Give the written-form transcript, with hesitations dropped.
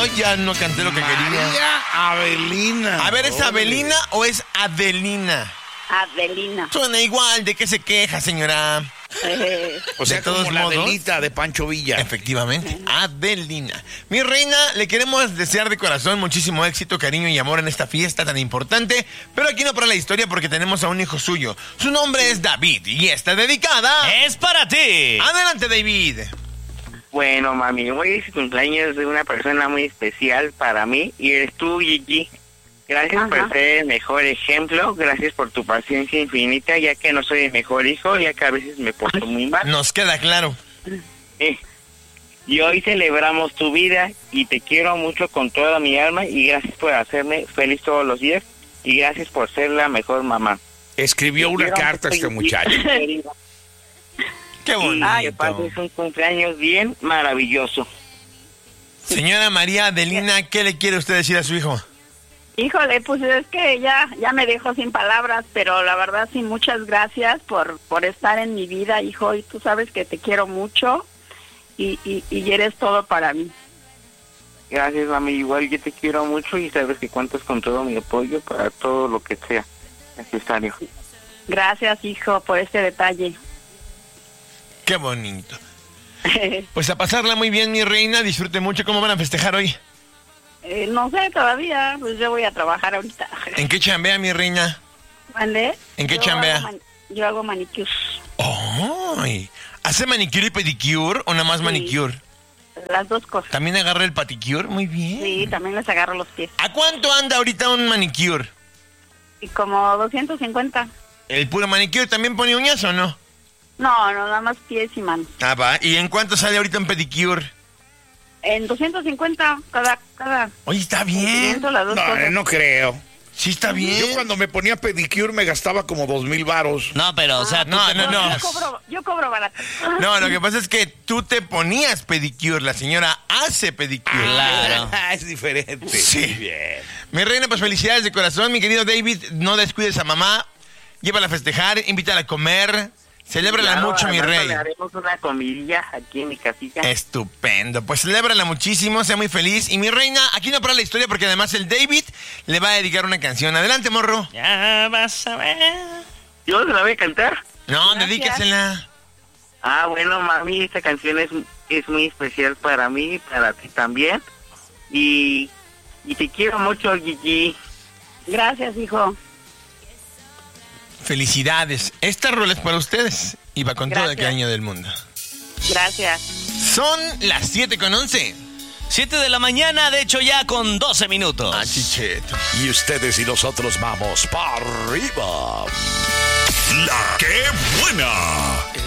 ya no canté lo que quería. María Avelina. A ver, ¿es Avelina o es Adelina? Adelina. Suena igual, ¿de qué se queja, señora? O sea, de todos como la modos, Adelita de Pancho Villa. Efectivamente, Adelina. Mi reina, le queremos desear de corazón muchísimo éxito, cariño y amor en esta fiesta tan importante, pero aquí no para la historia porque tenemos a un hijo suyo. Su nombre es David y está dedicada... ¡Es para ti! Adelante, David. Bueno, mami, hoy es cumpleaños de una persona muy especial para mí y eres tú, Gigi. Gracias por ser el mejor ejemplo, gracias por tu paciencia infinita, ya que no soy el mejor hijo, ya que a veces me porto muy mal. Nos queda claro. Y hoy celebramos tu vida y te quiero mucho con toda mi alma y gracias por hacerme feliz todos los días y gracias por ser la mejor mamá. Escribió una carta a este muchacho. Qué bonito. Que pases un cumpleaños bien maravilloso. Señora María Adelina, ¿qué le quiere usted decir a su hijo? Híjole, pues es que ya me dejó sin palabras, pero la verdad sí, muchas gracias por estar en mi vida, hijo, y tú sabes que te quiero mucho y eres todo para mí. Gracias, mami, igual yo te quiero mucho y sabes que cuentas con todo mi apoyo para todo lo que sea necesario. Gracias, hijo, por este detalle. Qué bonito. Pues a pasarla muy bien, mi reina, disfrute mucho. ¿Cómo van a festejar hoy? No sé todavía, pues yo voy a trabajar ahorita. ¿En qué chambea, mi reina? ¿Mande? ¿En qué chambea? Yo hago manicure. ¡Ay! ¿Hace manicure y pedicure o nada más manicure? Las dos cosas. ¿También agarra el pedicure? Muy bien. Sí, también les agarro los pies. ¿A cuánto anda ahorita un manicure? Y como 250. ¿El puro manicure también pone uñas o no? No, nada más pies y manos. Ah, va. ¿Y en cuánto sale ahorita un pedicure? En 250 cada. Oye, está bien. Las dos cosas. No creo. Sí, está bien. Yo cuando me ponía pedicure me gastaba como 2,000 varos. No, pero, o sea, no. Yo cobro barato. No, lo que pasa es que tú te ponías pedicure, la señora hace pedicure. Claro. Es diferente. Sí. Bien. Mi reina, pues felicidades de corazón, mi querido David. No descuides a mamá. Llévala a festejar, invítala a comer. Celébrala mucho, mi rey. Le haremos una comidilla aquí en mi casita. Estupendo. Pues celébrala muchísimo, sea muy feliz. Y mi reina, aquí no para la historia porque además el David le va a dedicar una canción. Adelante, morro. Ya vas a ver. ¿Yo se la voy a cantar? No, dedícasela. Bueno, mami, esta canción es muy especial para mí y para ti también. Y te quiero mucho, Gigi. Gracias, hijo. Felicidades. Esta rola es para ustedes y va con todo el cariño del mundo. Gracias. Son las 7:11. 7 de la mañana, de hecho ya con 12 minutos. Ah, chicheto. Y ustedes y nosotros vamos para arriba. La que buena.